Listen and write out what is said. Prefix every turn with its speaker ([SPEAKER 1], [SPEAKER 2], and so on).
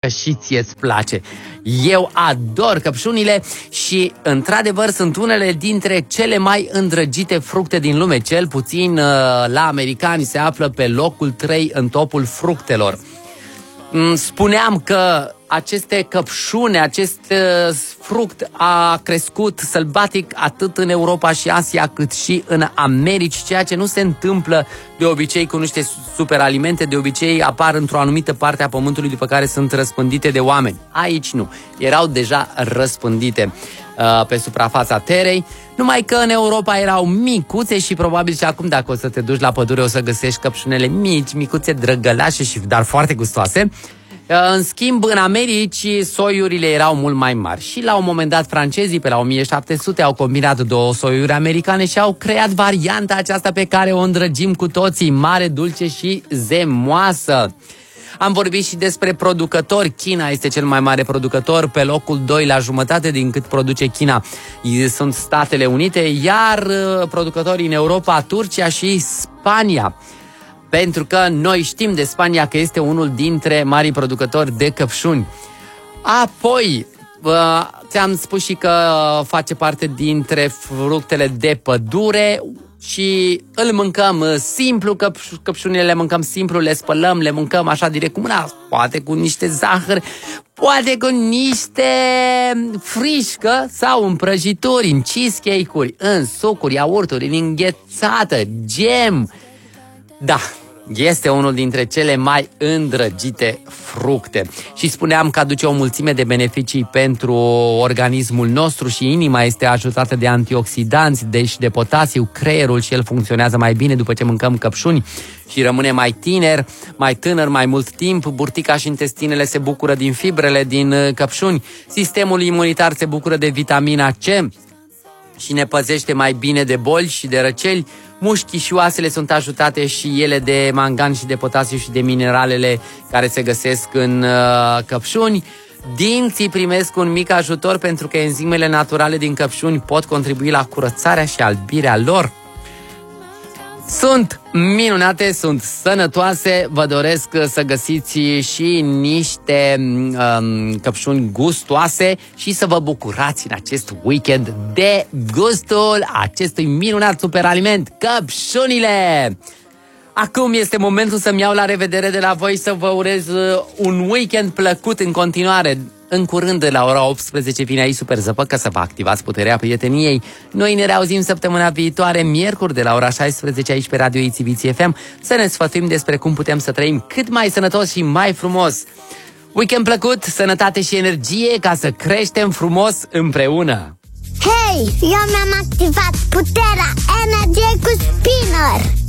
[SPEAKER 1] și ție-ți place. Eu ador căpșunile și, într-adevăr, sunt unele dintre cele mai îndrăgite fructe din lume. Cel puțin la americani se află pe locul 3 în topul fructelor. Spuneam că aceste căpșune, acest fruct a crescut sălbatic atât în Europa și Asia cât și în Americi, ceea ce nu se întâmplă de obicei cu niște superalimente, de obicei apar într-o anumită parte a pământului după care sunt răspândite de oameni. Aici nu, erau deja răspândite pe suprafața terei, numai că în Europa erau micuțe și probabil și acum dacă o să te duci la pădure o să găsești căpșunele mici, micuțe, drăgălașe dar foarte gustoase. În schimb, în Americi, soiurile erau mult mai mari și la un moment dat francezii, pe la 1700, au combinat două soiuri americane și au creat varianta aceasta pe care o îndrăgim cu toții, mare, dulce și zemoasă. Am vorbit și despre producători. China este cel mai mare producător, pe locul 2 la jumătate din cât produce China sunt Statele Unite, iar producătorii în Europa, Turcia și Spania. Pentru că noi știm de Spania că este unul dintre marii producători de căpșuni. Apoi, ți-am spus și că face parte dintre fructele de pădure și îl mâncăm simplu, căpșunile le mâncăm simplu, le spălăm, le mâncăm așa direct cu mâna, poate cu niște zahăr, poate cu niște frișcă sau în prăjituri, în cheesecake-uri, în sucuri, iaurturi, în înghețată, gem. Da, este unul dintre cele mai îndrăgite fructe. Și spuneam că aduce o mulțime de beneficii pentru organismul nostru și inima este ajutată de antioxidanți, deci de potasiu, creierul și el funcționează mai bine după ce mâncăm căpșuni și rămâne mai tânăr mai mult timp. Burtica și intestinele se bucură din fibrele din căpșuni. Sistemul imunitar se bucură de vitamina C și ne păzește mai bine de boli și de răceli. Mușchii și oasele sunt ajutate și ele de mangan și de potasiu și de mineralele care se găsesc în căpșuni. Dinții primesc un mic ajutor pentru că enzimele naturale din căpșuni pot contribui la curățarea și albirea lor. Sunt minunate, sunt sănătoase, vă doresc să găsiți și niște căpșuni gustoase și să vă bucurați în acest weekend de gustul acestui minunat superaliment, căpșunile! Acum este momentul să-mi iau la revedere de la voi, să vă urez un weekend plăcut în continuare. În curând, la ora 18, vine aici Super Zăpăcă să vă activați puterea prieteniei. Noi ne reauzim săptămâna viitoare, miercuri, de la ora 16, aici pe Radio ITV FM, să ne sfătuim despre cum putem să trăim cât mai sănătos și mai frumos. Weekend plăcut, sănătate și energie ca să creștem frumos împreună!
[SPEAKER 2] Hei, eu mi-am activat puterea energie cu Spinner!